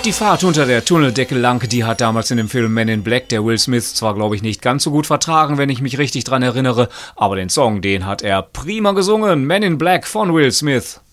Die Fahrt unter der Tunneldecke lang, die hat damals in dem Film Men in Black der Will Smith zwar, glaube ich, nicht ganz so gut vertragen, wenn ich mich richtig dran erinnere, aber den Song, den hat er prima gesungen. Men in Black von Will Smith.